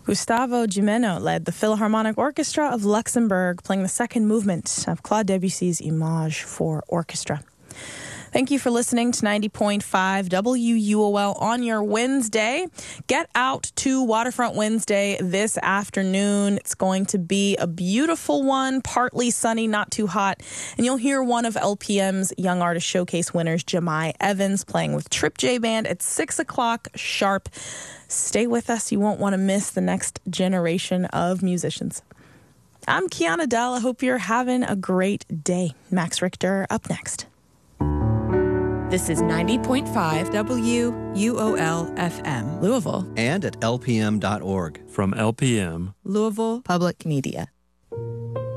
Gustavo Gimeno led the Philharmonic Orchestra of Luxembourg, playing the second movement of Claude Debussy's Image for Orchestra. Thank you for listening to 90.5 WUOL on your Wednesday. Get out to Waterfront Wednesday this afternoon. It's going to be a beautiful one, partly sunny, not too hot. And you'll hear one of LPM's Young Artist Showcase winners, Jemai Evans, playing with Trip J Band at 6 o'clock sharp. Stay with us. You won't want to miss the next generation of musicians. I'm Kiana Dell. I hope you're having a great day. Max Richter up next. This is 90.5 WUOL FM, Louisville. And at lpm.org. From LPM, Louisville Public Media.